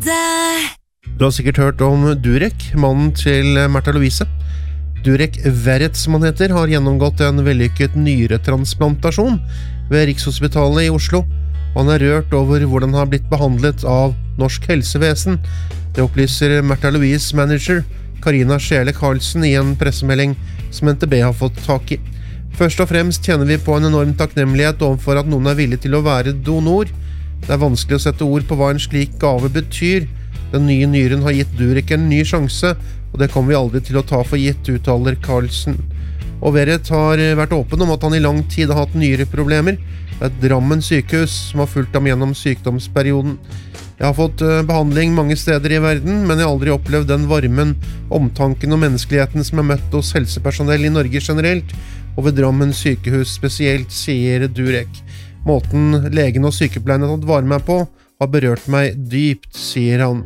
Du har sikkert hørt om Durek, mannen til Märtha Louise. Durek Verrett, som han heter, har gjennomgått en vellykket nyretransplantasjon ved Rikshospitalet i Oslo, og han er rørt over hvordan han har blitt behandlet av norsk helsevesen. Det opplyser Märtha Louise manager Karina Schele Karlsen i en pressemelding som NTB har fått tak i. Først og fremst tjener vi på en enorm takknemlighet overfor at noen er villig til å være donor. Det er vanskelig å sette ord på hva en slik gave betyr. Den nye nyren har gitt Durek en ny sjanse, og det kommer vi aldri til å ta for gitt, uttaler Karlsen. Og Verrett har vært åpen om at han i lang tid har hatt nyreproblemer. Det er Drammen sykehus som har fulgt ham gjennom sykdomsperioden. Jeg har fått behandling mange steder i verden, men jeg har aldri opplevd den varmen, omtanken og menneskeligheten som er møtt hos helsepersonell i Norge generelt, og ved Drammen sykehus spesielt, sier Durek. Måten legen og sykepleierne har tatt vare meg på, har berørt meg dypt, sier han.